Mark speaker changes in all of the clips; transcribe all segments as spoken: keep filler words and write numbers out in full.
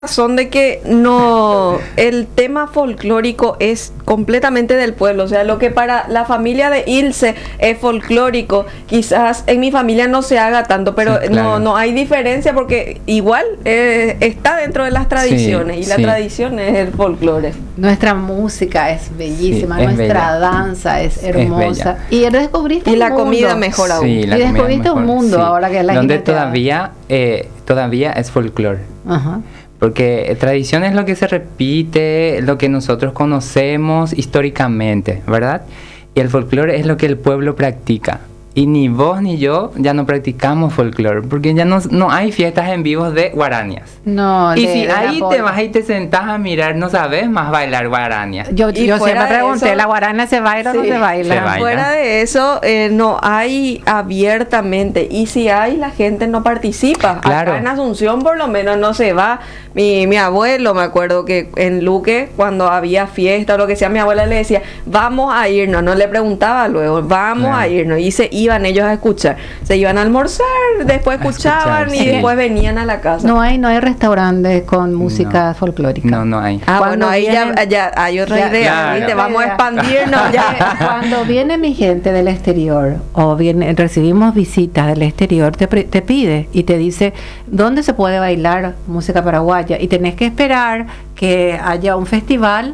Speaker 1: Son de que no, el tema folclórico es completamente del pueblo, o sea, lo que para la familia de Ilse es folclórico, quizás en mi familia no se haga tanto, pero sí, claro. no, no hay diferencia porque igual eh, está dentro de las tradiciones sí, y la sí. tradición es el folclore.
Speaker 2: Nuestra música es bellísima,
Speaker 3: sí, es
Speaker 2: nuestra
Speaker 3: bella.
Speaker 2: danza es hermosa
Speaker 3: Es
Speaker 2: y descubriste
Speaker 1: y
Speaker 2: un
Speaker 1: la
Speaker 2: mundo.
Speaker 1: comida mejor aún.
Speaker 2: Sí, y descubriste un mundo sí. ahora que la
Speaker 3: donde todavía eh, todavía es folclore.
Speaker 2: Ajá.
Speaker 3: Porque tradición es lo que se repite, lo que nosotros conocemos históricamente, ¿verdad? Y el folclore es lo que el pueblo practica. Y ni vos ni yo ya no practicamos folclore, porque ya no, no hay fiestas en vivos de guaranias.
Speaker 2: No,
Speaker 3: y
Speaker 2: de,
Speaker 3: si
Speaker 2: de
Speaker 3: ahí te vas y te sentás a mirar, no sabes más bailar guaranias.
Speaker 2: Yo, yo siempre pregunté,
Speaker 1: eso,
Speaker 2: ¿la guarana se baila
Speaker 1: sí,
Speaker 2: o no se baila?
Speaker 3: Se baila.
Speaker 1: Fuera de eso, eh, no hay abiertamente, y si hay, la gente no participa.
Speaker 3: Claro.
Speaker 1: Acá en Asunción por lo menos no se va. Mi, mi abuelo, me acuerdo que en Luque, cuando había fiesta o lo que sea, mi abuela le decía, vamos a irnos, no le preguntaba luego, vamos
Speaker 3: claro.
Speaker 1: a irnos, y se iban ellos a escuchar, se iban a almorzar, después escuchaban
Speaker 3: escuchar,
Speaker 1: y
Speaker 3: sí.
Speaker 1: después venían a la casa.
Speaker 2: No hay, no hay restaurantes con música
Speaker 3: no.
Speaker 2: folclórica.
Speaker 3: No, no hay.
Speaker 1: Ah,
Speaker 2: Cuando
Speaker 1: bueno, ahí
Speaker 2: vienen,
Speaker 1: ya, ya hay otra
Speaker 2: ya,
Speaker 1: idea,
Speaker 3: claro.
Speaker 1: ¿viste? Vamos a expandirnos ya.
Speaker 2: Cuando viene mi gente del exterior o viene, recibimos visitas del exterior, te, te pide y te dice dónde se puede bailar música paraguaya y tenés que esperar que haya un festival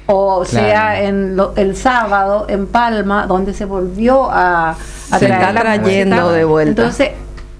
Speaker 2: o claro. sea en lo, el sábado en Palma donde se volvió a, a
Speaker 1: se
Speaker 2: traer
Speaker 1: está
Speaker 2: la
Speaker 1: trayendo
Speaker 2: música.
Speaker 1: de vuelta.
Speaker 2: Entonces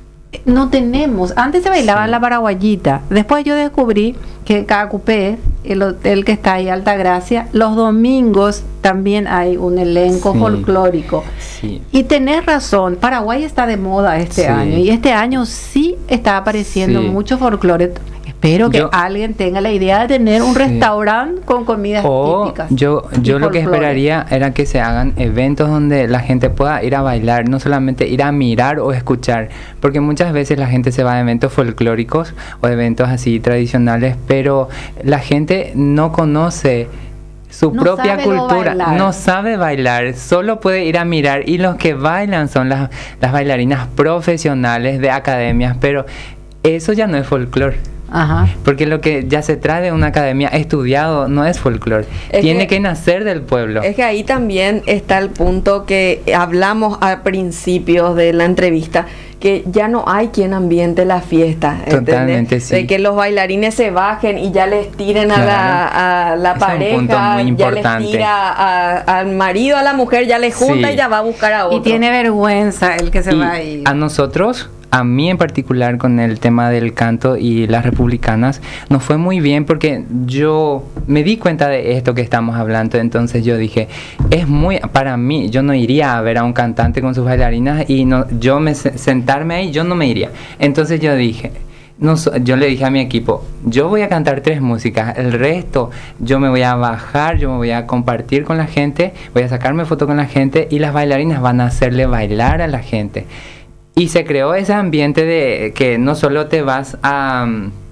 Speaker 2: no tenemos, antes se bailaba sí. la paraguayita, después yo descubrí que Cacupé, el hotel que está ahí Altagracia, los domingos también hay un elenco
Speaker 3: sí.
Speaker 2: folclórico
Speaker 3: sí.
Speaker 2: y tenés razón, Paraguay está de moda este
Speaker 3: sí.
Speaker 2: año y este año sí está apareciendo
Speaker 3: sí.
Speaker 2: mucho folclore. Espero que
Speaker 3: yo,
Speaker 2: alguien tenga la idea de tener un sí. restaurante con comidas
Speaker 3: o
Speaker 2: típicas.
Speaker 3: Yo, yo lo que esperaría era que se hagan eventos donde la gente pueda ir a bailar, no solamente ir a mirar o escuchar, porque muchas veces la gente se va a eventos folclóricos o eventos así tradicionales, pero la gente no conoce su
Speaker 2: no
Speaker 3: propia
Speaker 2: sabe
Speaker 3: cultura,
Speaker 2: bailar.
Speaker 3: no sabe bailar, solo puede ir a mirar y los que bailan son las, las bailarinas profesionales de academias, pero eso ya no es folclore.
Speaker 2: Ajá.
Speaker 3: Porque lo que ya se trae de una academia estudiado no es folclore, tiene que, que nacer del pueblo.
Speaker 1: Es que ahí también está el punto que hablamos al principio de la entrevista, que ya no hay quien ambiente la fiesta.
Speaker 3: Totalmente, sí.
Speaker 1: De que los bailarines se bajen y ya les tiren
Speaker 3: claro.
Speaker 1: a la, a la pareja, ya les tira a, al marido, a la mujer, ya les junta sí. y ya va a buscar a otro.
Speaker 2: Y tiene vergüenza el que se
Speaker 3: y
Speaker 2: va a ir.
Speaker 3: A nosotros, a mí en particular con el tema del canto y las republicanas, nos fue muy bien porque yo me di cuenta de esto que estamos hablando, entonces yo dije, es muy, para mí, yo no iría a ver a un cantante con sus bailarinas y no, yo me sentarme ahí, yo no me iría. Entonces yo dije, no, yo le dije a mi equipo, yo voy a cantar tres músicas, el resto yo me voy a bajar, yo me voy a compartir con la gente, voy a sacarme foto con la gente y las bailarinas van a hacerle bailar a la gente. Y se creó ese ambiente de que no solo te vas a,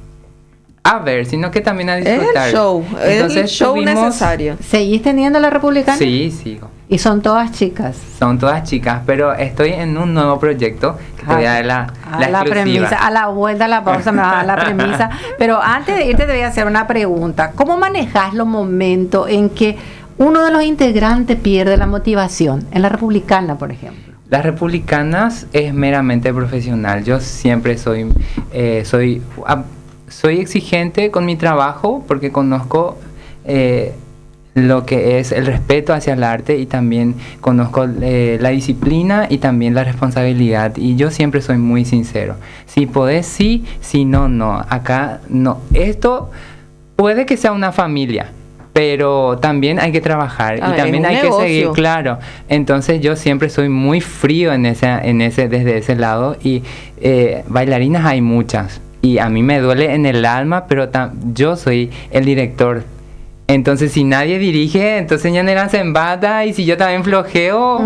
Speaker 3: a ver, sino que también a disfrutar.
Speaker 1: Es el show,
Speaker 3: Entonces,
Speaker 1: es el show
Speaker 3: tuvimos,
Speaker 1: necesario.
Speaker 2: ¿Seguís teniendo la republicana?
Speaker 3: Sí, sigo.
Speaker 2: Y son todas chicas.
Speaker 3: Son todas chicas, pero estoy en un nuevo proyecto que te voy a dar la,
Speaker 2: a
Speaker 3: la,
Speaker 2: la
Speaker 3: exclusiva.
Speaker 2: premisa, a la vuelta, a la pausa me vas a dar la premisa. Pero antes de irte te voy a hacer una pregunta. ¿Cómo manejas los momentos en que uno de los integrantes pierde la motivación? En la republicana, por ejemplo.
Speaker 3: Las republicanas es meramente profesional. Yo siempre soy, eh, soy, uh, soy exigente con mi trabajo porque conozco eh, lo que es el respeto hacia el arte y también conozco eh, la disciplina y también la responsabilidad. Y yo siempre soy muy sincero. Si podés, sí, si no, no. Acá no. Esto puede que sea una familia, pero también hay que trabajar ah, y también hay negocio. que seguir, claro. Entonces yo siempre soy muy frío en ese, en ese, desde ese lado y eh, bailarinas hay muchas y a mí me duele en el alma, pero tam- yo soy el director. Entonces si nadie dirige, entonces ya no se embata y si yo también flojeo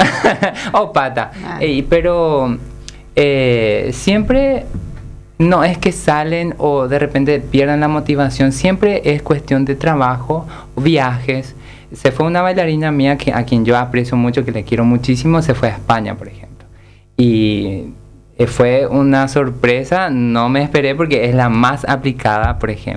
Speaker 3: o pata. Ah. Eh, pero eh, siempre... No es que salen o de repente pierdan la motivación, siempre es cuestión de trabajo, viajes. Se fue una bailarina mía que, a quien yo aprecio mucho, que le quiero muchísimo, se fue a España, por ejemplo. Y eh, fue una sorpresa, no me esperé porque es la más aplicada, por ejemplo.